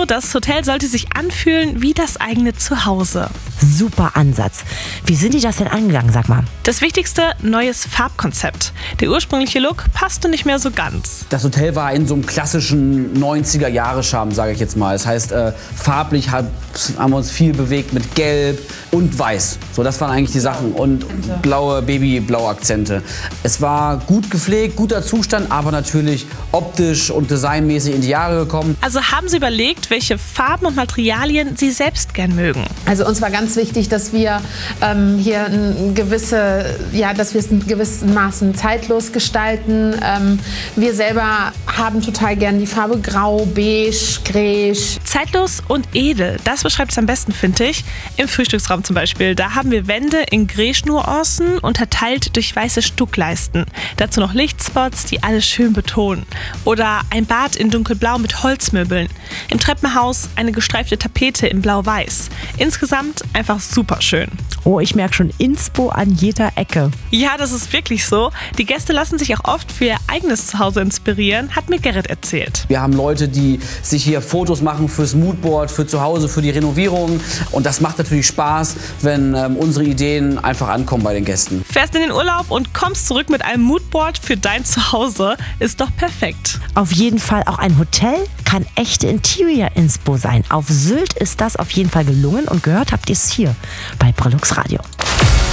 so, das Hotel sollte sich anfühlen wie das eigene Zuhause. Super Ansatz. Wie sind die das denn angegangen, sag mal? Das Wichtigste, neues Farbkonzept. Der ursprüngliche Look passte nicht mehr so ganz. Das Hotel war in so einem klassischen 90er-Jahre-Charme, sage ich jetzt mal. Das heißt, farblich haben wir uns viel bewegt mit Gelb und Weiß. So, das waren eigentlich die Sachen. Und blaue, babyblaue Akzente. Es war gut gepflegt, guter Zustand, aber natürlich optisch und designmäßig in die Jahre gekommen. Also haben Sie überlegt, welche Farben und Materialien Sie selbst gern mögen? Also uns war ganz wichtig, dass wir hier dass wir es in gewissen Maßen zeitlos gestalten. Wir selber haben total gern die Farbe Grau, Beige, Grey. Zeitlos und edel, das beschreibt es am besten, finde ich. Im Frühstücksraum zum Beispiel, da haben wir Wände in Grey-Schnuraußen unterteilt durch weiße Stuckleisten. Dazu noch Lichtspots, die alles schön betonen. Oder ein Bad in dunkelblau mit Holzmöbeln. Im Treppenhaus eine gestreifte Tapete in blau-weiß. Insgesamt einfach super schön. Oh, ich merke schon Inspo an jeder Ecke. Ja, das ist wirklich so. Die Gäste lassen sich auch oft für ihr eigenes Zuhause inspirieren, hat mir Gerrit erzählt. Wir haben Leute, die sich hier Fotos machen fürs Moodboard, für zu Hause, für die Renovierung. Und das macht natürlich Spaß, wenn unsere Ideen einfach ankommen bei den Gästen. Fährst in den Urlaub und kommst zurück mit einem Moodboard für dein Zuhause. Ist doch perfekt. Auf jeden Fall auch ein Hotel kann echte Interior-Inspo sein. Auf Sylt ist das auf jeden Fall gelungen und gehört habt ihr es hier bei Brillux Radio.